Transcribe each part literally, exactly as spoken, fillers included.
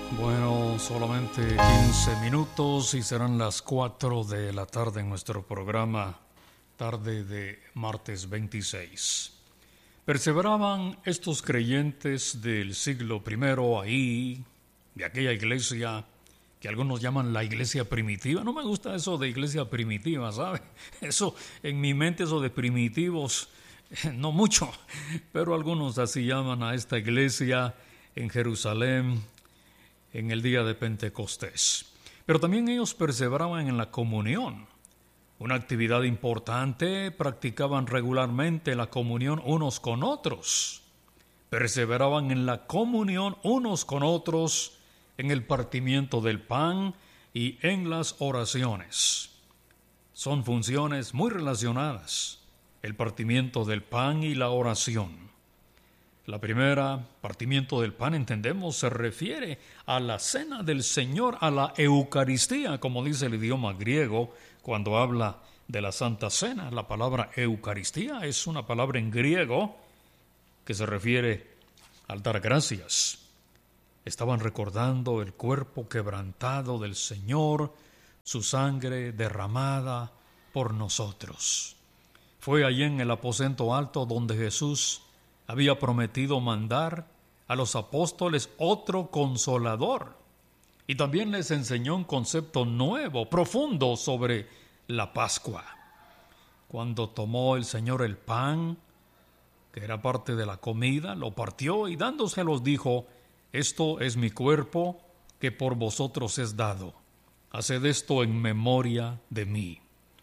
Bueno, solamente quince minutos y serán las cuatro de la tarde en nuestro programa Tarde de martes veintiséis. Perseveraban estos creyentes del siglo primero ahí, de aquella iglesia que algunos llaman la iglesia primitiva. No me gusta eso de iglesia primitiva, ¿sabe? Eso, en mi mente, eso de primitivos, no mucho, pero algunos así llaman a esta iglesia en Jerusalén en el día de Pentecostés. Pero también ellos perseveraban en la comunión, una actividad importante. Practicaban regularmente la comunión unos con otros. Perseveraban en la comunión unos con otros, en el partimiento del pan y en las oraciones. Son funciones muy relacionadas, el partimiento del pan y la oración. La primera, partimiento del pan, entendemos, se refiere a la cena del Señor, a la Eucaristía, como dice el idioma griego cuando habla de la Santa Cena. La palabra Eucaristía es una palabra en griego que se refiere al dar gracias. Estaban recordando el cuerpo quebrantado del Señor, su sangre derramada por nosotros. Fue allí en el aposento alto donde Jesús había prometido mandar a los apóstoles otro consolador, y también les enseñó un concepto nuevo, profundo sobre la Pascua. Cuando tomó el Señor el pan, que era parte de la comida, lo partió y dándoselos dijo: esto es mi cuerpo que por vosotros es dado. Haced esto en memoria de mí.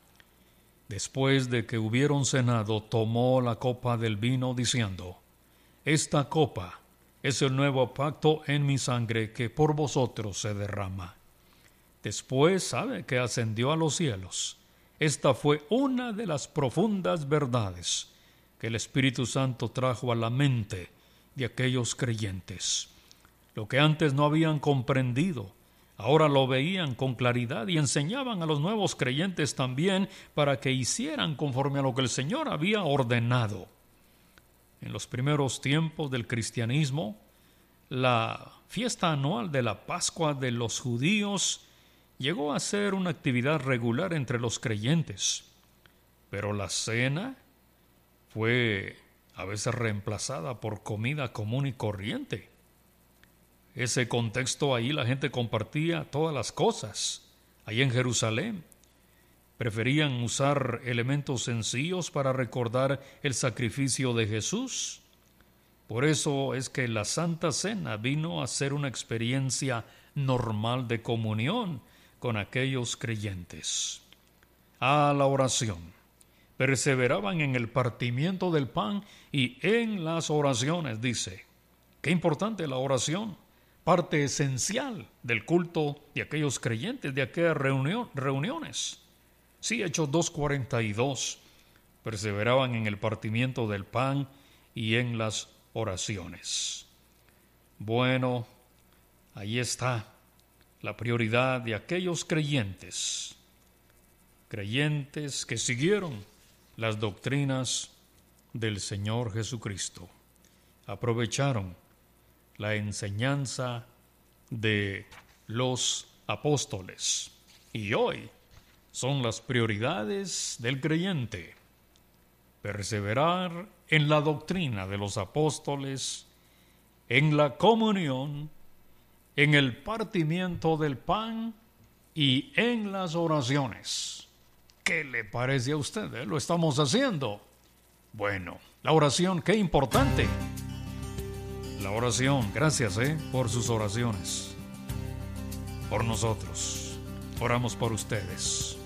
Después de que hubieron cenado, tomó la copa del vino diciendo: esta copa es el nuevo pacto en mi sangre que por vosotros se derrama. Después, sabe que ascendió a los cielos. Esta fue una de las profundas verdades que el Espíritu Santo trajo a la mente de aquellos creyentes. Lo que antes no habían comprendido, ahora lo veían con claridad y enseñaban a los nuevos creyentes también para que hicieran conforme a lo que el Señor había ordenado. En los primeros tiempos del cristianismo, la fiesta anual de la Pascua de los judíos llegó a ser una actividad regular entre los creyentes, pero la cena fue a veces reemplazada por comida común y corriente. Ese contexto, ahí la gente compartía todas las cosas. Ahí en Jerusalén preferían usar elementos sencillos para recordar el sacrificio de Jesús. Por eso es que la Santa Cena vino a ser una experiencia normal de comunión con aquellos creyentes. A la oración. Perseveraban en el partimiento del pan y en las oraciones, dice. Qué importante la oración. Parte esencial del culto de aquellos creyentes, de aquellas reunión, reuniones. Sí, Hechos dos cuarenta y dos, perseveraban en el partimiento del pan y en las oraciones. Bueno, ahí está la prioridad de aquellos creyentes, creyentes que siguieron las doctrinas del Señor Jesucristo, aprovecharon la enseñanza de los apóstoles. Y hoy son las prioridades del creyente: perseverar en la doctrina de los apóstoles, en la comunión, en el partimiento del pan y en las oraciones. ¿Qué le parece a usted? ¿Eh? ¿Lo estamos haciendo? Bueno, la oración, qué importante. La oración, gracias ¿eh? por sus oraciones, por nosotros. Oramos por ustedes.